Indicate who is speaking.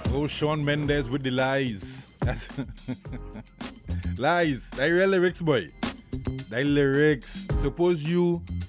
Speaker 1: Oh, Shawn Mendes with the lies. That's lies. That real lyrics, boy. That lyrics. Suppose you